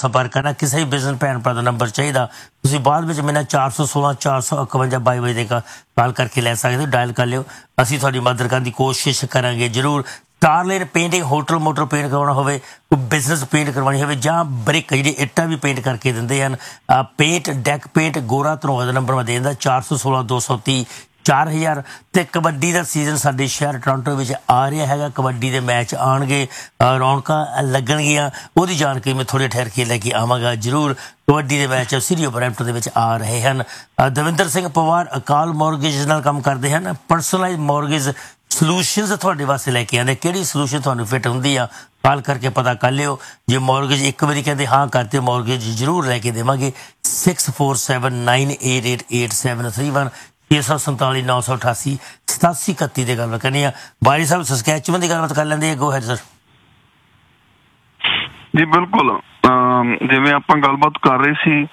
संपर्क करना। किसी भी बिजनेस भैन भरा का नंबर चाहिए तुम बाद में मैंने 416 451 22 बजे कॉल करके लै सकते हो, डायल कर लियो। असी थोड़ी मदद करने की कोशिश करांगे जरूर। Starline painting hotel motel paint करवाना हो, कोई बिजनेस पेंट करवानी हो, जां ब्रिक जी इट्टा भी पेंट करके देंगे हैं। पेंट डैक पेंट गोरा धनौआ का नंबर मैं दे दिंदा 416 230 4000। तो कबड्डी का सीजन साडे शहर टोरंटो में आ रहा है, कबड्डी के मैच आएंगे, रौनक लगनगियां, वो जानकारी मैं थोड़ी ठहर के लैके आवांगा जरूर। कबड्डी के मैच सीरी ब्रैम्पटन के आ रहे हैं। दविंदर सिंह पवार अकाल मॉर्गेज नाल काम करते हैं, परसनलाइज मॉर्गेज सलूशनस थोड़े वास्ते लैके आते। किहड़ी सलूशन तुहानूं फिट हुंदी आ कॉल करके पता कर लियो। जे मॉर्गेज एक बारी कहते हाँ करते मॉर्गेज जरूर लैके देवांगे। 6479888731 647 988 8731 की गल करनी है। बारी साहब सस्कैचुअन की गलबात कर लेंगे, गो हैड सर जी। बिल्कुल जिवें आपां गलबात कर रहे सी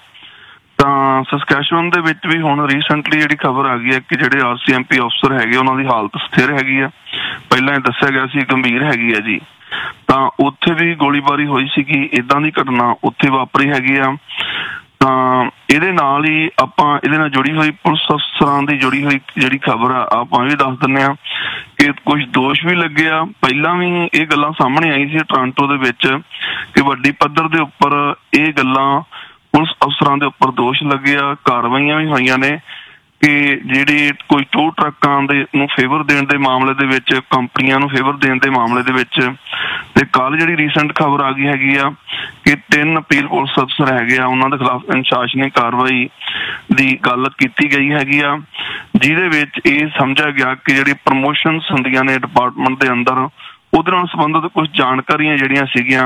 ਤਾਂ ਸਸਕੈਚੁਅਨ ਦੇ ਵਿੱਚ ਵੀ ਹੁਣ ਰੀਸੈਂਟਲੀ ਜਿਹੜੀ ਖਬਰ ਆ ਗਈ ਹੈ ਕਿ ਜਿਹੜੇ RCMP ਅਫਸਰ ਹੈਗੇ ਉਹਨਾਂ ਦੀ ਹਾਲਤ ਸਥਿਰ ਹੈਗੀ ਆ। ਪਹਿਲਾਂ ਇਹ ਦੱਸਿਆ ਗਿਆ ਸੀ ਗੰਭੀਰ ਹੈਗੀ ਆ ਜੀ, ਤਾਂ ਉੱਥੇ ਵੀ ਗੋਲੀਬਾਰੀ ਹੋਈ ਸੀਗੀ, ਇਦਾਂ ਦੀ ਘਟਨਾ ਉੱਥੇ ਵਾਪਰੀ ਹੈਗੀ ਆ। ਤਾਂ ਇਹਦੇ ਨਾਲ ਹੀ ਆਪਾਂ ਇਹਦੇ ਨਾਲ ਜੁੜੀ ਹੋਈ ਪੁਲਿਸ ਅਫਸਰਾਂ ਦੀ ਜੁੜੀ ਹੋਈ ਜਿਹੜੀ ਖਬਰ ਆ ਆਪਾਂ ਵੀ ਦੱਸ ਦਿੰਦੇ ਹਾਂ ਕਿ ਕੁਝ ਦੋਸ਼ ਵੀ ਲੱਗੇ ਆ। ਪਹਿਲਾਂ ਵੀ ਇਹ ਗੱਲਾਂ ਸਾਹਮਣੇ ਆਈ ਸੀ ਟੋਰਾਂਟੋ ਦੇ ਵਿੱਚ ਕਿ ਵੱਡੀ ਪੱਧਰ ਦੇ ਉੱਪਰ ਇਹ ਗੱਲਾਂ ਪੁਲਿਸ ਅਫਸਰਾਂ ਦੇ ਉੱਪਰ ਦੋਸ਼ ਲੱਗੇ ਆ। ਕਾਰਵਾਈਆਂ ਵੀ ਹੋਈਆਂ ਨੇ ਕਿ ਜਿਹੜੇ ਕੋਈ ਟੋ ਟਰੱਕਾਂ ਦੇ ਨੂੰ ਫੇਵਰ ਦੇਣ ਦੇ ਮਾਮਲੇ ਦੇ ਵਿੱਚ, ਕੰਪਨੀਆਂ ਨੂੰ ਫੇਵਰ ਦੇਣ ਦੇ ਮਾਮਲੇ ਦੇ ਵਿੱਚ। ਤੇ ਕੱਲ ਜਿਹੜੀ ਰੀਸੈਂਟ ਖਬਰ ਆ ਗਈ ਹੈਗੀ ਆ ਕਿ 3 ਅਪੀਲ ਪੁਲਿਸ ਅਫਸਰ ਹੈਗੇ ਆ, ਉਹਨਾਂ ਦੇ ਖਿਲਾਫ ਅਨੁਸ਼ਾਸਨੀ ਕਾਰਵਾਈ ਦੀ ਗੱਲ ਕੀਤੀ ਗਈ ਹੈਗੀ ਆ, ਜਿਹਦੇ ਵਿੱਚ ਇਹ ਸਮਝਿਆ ਗਿਆ ਕਿ ਜਿਹੜੀ ਪ੍ਰਮੋਸ਼ਨਸ ਹੁੰਦੀਆਂ ਨੇ ਡਿਪਾਰਟਮੈਂਟ ਦੇ ਅੰਦਰ, ਉਹਦੇ ਨਾਲ ਸੰਬੰਧਿਤ ਕੁਝ ਜਾਣਕਾਰੀਆਂ ਜਿਹੜੀਆਂ ਸੀਗੀਆਂ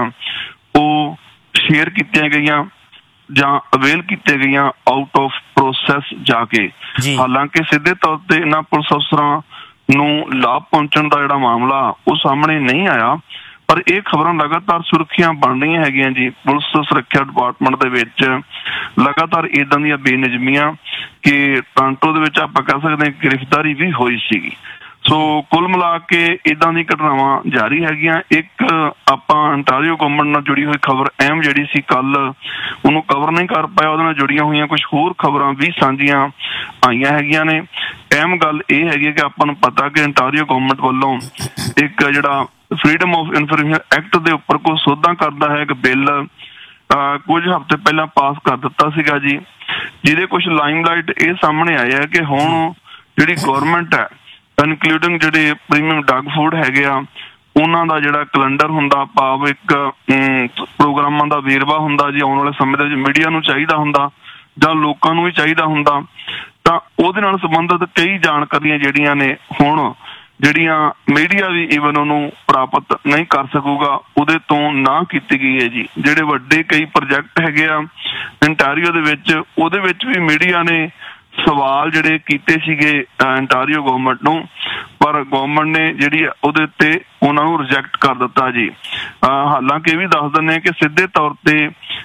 ਉਹ ਸ਼ੇਅਰ ਕੀਤੀਆਂ ਗਈਆਂ ਜਾਂ ਅਵੇਲ ਕੀਤੀਆਂ ਗਈਆਂ ਆਊਟ ਆਫ ਪ੍ਰੋਸੈਸ ਜਾ ਕੇ। ਹਾਲਾਂਕਿ ਸਿੱਧੇ ਤੌਰ ਤੇ ਇਹਨਾਂ ਪੁਲਿਸ ਅਫਸਰਾਂ ਨੂੰ ਲਾਭ ਪਹੁੰਚਣ ਦਾ ਜਿਹੜਾ ਮਾਮਲਾ ਉਹ ਸਾਹਮਣੇ ਨਹੀਂ ਆਇਆ, ਪਰ ਇਹ ਖਬਰਾਂ ਲਗਾਤਾਰ ਸੁਰਖੀਆਂ ਬਣ ਰਹੀਆਂ ਹੈਗੀਆਂ ਜੀ। ਪੁਲਿਸ ਸੁਰੱਖਿਆ ਡਿਪਾਰਟਮੈਂਟ ਦੇ ਵਿੱਚ ਲਗਾਤਾਰ ਇੱਦਾਂ ਦੀਆਂ ਬੇਨਿਯਮੀਆਂ ਕਿ ਟੋਰਾਂਟੋ ਦੇ ਵਿੱਚ ਆਪਾਂ ਕਹਿ ਸਕਦੇ ਹਾਂ ਗ੍ਰਿਫਤਾਰੀ ਵੀ ਹੋਈ ਸੀਗੀ। ਸੋ ਕੁੱਲ ਮਿਲਾ ਕੇ ਇੱਦਾਂ ਦੀ ਘਟਨਾਵਾਂ ਜਾਰੀ ਹੈਗੀਆਂ। ਇੱਕ ਆਪਾਂ ਅੰਟਾਰੀਓ ਗੌਰਮੈਂਟ ਨਾਲ ਜੁੜੀ ਹੋਈ ਖਬਰ ਅਹਿਮ ਜਿਹੜੀ ਸੀ ਕੱਲ ਉਹਨੂੰ ਕਵਰ ਨਹੀਂ ਕਰ ਪਾਇਆ, ਉਹਦੇ ਨਾਲ ਜੁੜੀਆਂ ਹੋਈਆਂ ਕੁਝ ਹੋਰ ਖਬਰਾਂ ਵੀ ਸਾਂਝੀਆਂ ਆਈਆਂ ਹੈਗੀਆਂ ਨੇ। ਅਹਿਮ ਗੱਲ ਇਹ ਹੈਗੀ ਕਿ ਆਪਾਂ ਨੂੰ ਪਤਾ ਕਿ ਅੰਟਾਰੀਓ ਗੌਰਮੈਂਟ ਵੱਲੋਂ ਇੱਕ ਜਿਹੜਾ ਫਰੀडम ਆਫ ਇਨਫੋਰਮੇਸ਼ਨ ਐਕਟ ਦੇ ਉੱਪਰ ਕੋਈ ਸੋਧਾਂ ਕਰਦਾ ਹੈ, ਇੱਕ ਬਿੱਲ ਕੁਝ ਹਫ਼ਤੇ ਪਹਿਲਾਂ ਪਾਸ ਕਰ ਦਿੱਤਾ ਸੀਗਾ ਜੀ, ਜਿਹਦੇ ਕੁਝ ਲਾਈਮਲਾਈਟ ਇਹ ਸਾਹਮਣੇ ਆਇਆ ਕਿ ਹੁਣ ਜਿਹੜੀ ਗੌਰਮੈਂਟ ਹੈ ਇਨਕਲੂਡਿੰਗ ਜਿਹੜੇ ਪ੍ਰੀਮੀਅਮ ਡਰੱਗ ਫੂਡ ਹੈਗੇ ਆ ਉਹਨਾਂ ਦਾ ਜਿਹੜਾ ਕੈਲੰਡਰ ਹੁੰਦਾ, ਭਾਵ ਇੱਕ ਪ੍ਰੋਗਰਾਮਾਂ ਦਾ ਵੇਰਵਾ ਹੁੰਦਾ ਜੀ, ਆਉਣ ਵਾਲੇ ਸਮੇਂ ਦੇ ਵਿੱਚ ਮੀਡੀਆ ਨੂੰ ਚਾਹੀਦਾ ਹੁੰਦਾ ਜਾਂ ਲੋਕਾਂ ਨੂੰ ਵੀ ਚਾਹੀਦਾ ਹੁੰਦਾ, ਤਾਂ ਉਹਦੇ ਨਾਲ ਸੰਬੰਧਿਤ ਕਈ ਜਾਣਕਾਰੀਆਂ ਜਿਹੜੀਆਂ ਨੇ ਹੁਣ ਜਿਹੜੀਆਂ ਮੀਡੀਆ ਵੀ ਈਵਨ ਉਹਨੂੰ ਪ੍ਰਾਪਤ ਨਹੀਂ ਕਰ ਸਕੂਗਾ, ਉਹਦੇ ਤੋਂ ਨਾ ਕੀਤੀ ਗਈ ਹੈ ਜੀ। ਜਿਹੜੇ ਵੱਡੇ ਕਈ ਪ੍ਰੋਜੈਕਟ ਹੈਗੇ ਆ ਅੰਟਾਰੀਓ ਦੇ ਵਿੱਚ, ਉਹਦੇ ਵਿੱਚ ਵੀ ਮੀਡੀਆ ਨੇ ਸਵਾਲ ਜਿਹੜੇ ਕੀਤੇ ਸੀਗੇ ਅੰਟਾਰੀਓ ਗੌਰਮੈਂਟ ਨੂੰ, ਪਰ ਗੌਰਮੈਂਟ ਨੇ ਜਿਹੜੀ ਉਹਦੇ ਉੱਤੇ ਉਹਨਾਂ ਨੂੰ ਰਿਜੈਕਟ ਕਰ ਦਿੱਤਾ ਜੀ। ਹਾਲਾਂਕਿ ਇਹ ਵੀ ਦੱਸ ਦਿੰਦੇ ਕਿ ਸਿੱਧੇ ਤੌਰ ਤੇ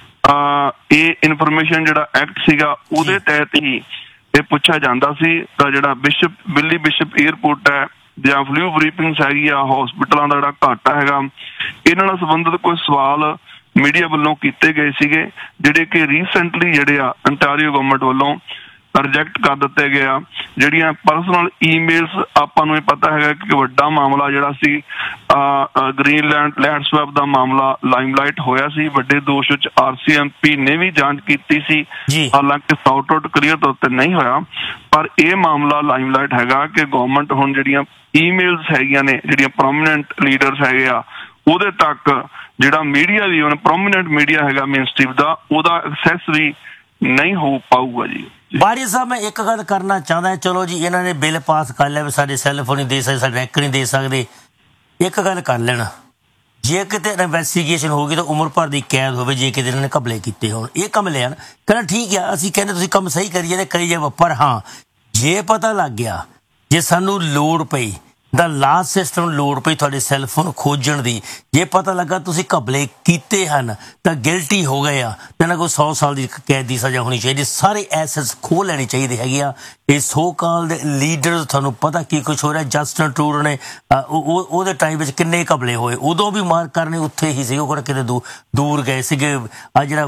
ਇਹ ਇਨਫੋਰਮੇਸ਼ਨ ਜਿਹੜਾ ਐਕਟ ਸੀਗਾ ਉਹਦੇ ਤਹਿਤ ਹੀ ਇਹ ਪੁੱਛਿਆ ਜਾਂਦਾ ਸੀ। ਤਾਂ ਜਿਹੜਾ ਬਿੱਲੀ ਬਿਸ਼ਪ ਏਅਰਪੋਰਟ ਹੈ ਜਾਂ ਫਲੂ ਬਰੀਫਿੰਗਸ ਹੈਗੀ ਆ, ਹੌਸਪੀਟਲਾਂ ਦਾ ਜਿਹੜਾ ਘਾਟਾ ਹੈਗਾ, ਇਹਨਾਂ ਨਾਲ ਸੰਬੰਧਿਤ ਕੋਈ ਸਵਾਲ ਮੀਡੀਆ ਵੱਲੋਂ ਕੀਤੇ ਗਏ ਸੀਗੇ, ਜਿਹੜੇ ਕਿ ਰੀਸੈਂਟਲੀ ਜਿਹੜੇ ਆ ਅੰਟਾਰੀਓ ਗੌਰਮੈਂਟ ਵੱਲੋਂ ਰਿਜੈਕਟ ਕਰ ਦਿੱਤੇ ਗਏ ਆ। ਜਿਹੜੀਆਂ ਪਰਸਨਲ ਈਮੇਲਸ, ਆਪਾਂ ਨੂੰ ਇਹ ਪਤਾ ਹੈਗਾ ਕਿ ਵੱਡਾ ਮਾਮਲਾ ਜਿਹੜਾ ਸੀ ਗ੍ਰੀਨਲੈਂਡ ਲੈਂਡ ਸਵੈਪ ਦਾ ਮਾਮਲਾ ਲਾਈਮਲਾਈਟ ਹੋਇਆ ਸੀ। ਵੱਡੇ ਦੋਸ਼ ਵਿੱਚ RCMP ਨੇ ਵੀ ਜਾਂਚ ਕੀਤੀ ਸੀ, ਹਾਲਾਂਕਿ ਸੌਟ ਆਊਟ ਕਲੀਅਰ ਤੌਰ ਤੇ ਨਹੀਂ ਹੋਇਆ, ਪਰ ਇਹ ਮਾਮਲਾ ਲਾਈਮਲਾਈਟ ਹੈਗਾ ਕਿ ਗੌਰਮੈਂਟ ਹੁਣ ਜਿਹੜੀਆਂ ਈਮੇਲਸ ਹੈਗੀਆਂ ਨੇ, ਜਿਹੜੀਆਂ ਪ੍ਰੋਮੀਨੈਂਟ ਲੀਡਰਸ ਹੈਗੇ ਆ, ਉਹਦੇ ਤੱਕ ਜਿਹੜਾ ਮੀਡੀਆ ਵੀ ਹੁਣ ਪ੍ਰੋਮੀਨੈਂਟ ਮੀਡੀਆ ਹੈਗਾ ਮੇਨ ਸਟ੍ਰੀਮ ਦਾ, ਉਹਦਾ ਐਕਸੈਸ ਵੀ नहीं हो पाऊगा जी। बारी साहब मैं एक गल करना चाहता है, चलो जी इन्होंने बिल पास कर लिया, साढ़े सैलफोन नहीं दे सकते, साढ़े रैक नहीं दे सकते, एक गल कर लेना जे किते इन्वेस्टिगेशन होगी तो उम्र भर की कैद हो, जे किते इन्होंने घपले किए हो ये कम लिया कहना ठीक है, असीं कहने तुसीं कम सही करिए तो करी जाओ, पर हाँ जे पता लग गया जे सानू लोड़ पई दा लास्ट सिस्टम लोड़ पई तुहाडे सैलफोन खोजण दी, जे पता लगा तुसीं घपले कीते हन तां गिल्टी हो गए आ, इन्हां कोल 100 साल की कैद की सज़ा होनी चाहिए। सारे एसेट्स खोह लैने चाहिए हैगे आ। ये सो कॉल दे लीडर तुहानूं पता की कुछ हो रहा। जस्टिन ट्रूडो ने ਉਹਦੇ टाइम ਵਿੱਚ ਕਿੰਨੇ ਘਪਲੇ ਹੋਏ, उदों भी मार करने उत्थे ही सी, ਉਹ ਕਿਤੇ दूर गए सीगे। आ जिहड़ा